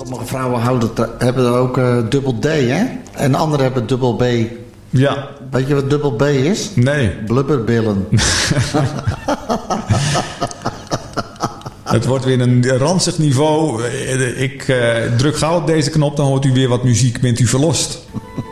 Sommige vrouwen hebben er ook dubbel D, hè? En anderen hebben dubbel B. Ja. Weet je wat dubbel B is? Nee. Blubberbillen. Het wordt weer een ranzig niveau. Ik druk gauw op deze knop, dan hoort u weer wat muziek. Bent u verlost?